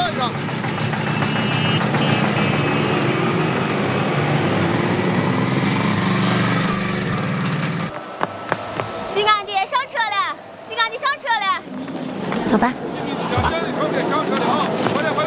站上。 新干地上车了，新干地上车了。 走吧。 上车了啊！快点！